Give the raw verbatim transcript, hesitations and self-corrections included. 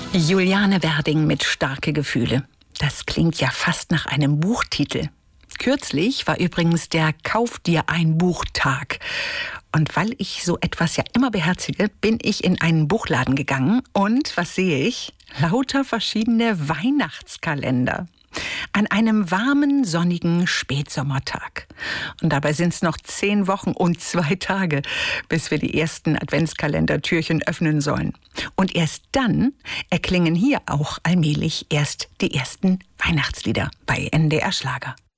Juliane Werding mit Starke Gefühle. Das klingt ja fast nach einem Buchtitel. Kürzlich war übrigens der Kauf dir ein Buchtag. Und weil ich so etwas ja immer beherzige, bin ich in einen Buchladen gegangen und was sehe ich? Lauter verschiedene Weihnachtskalender. An einem warmen, sonnigen Spätsommertag. Und dabei sind es noch zehn Wochen und zwei Tage, bis wir die ersten Adventskalendertürchen öffnen sollen. Und erst dann erklingen hier auch allmählich erst die ersten Weihnachtslieder bei N D R Schlager.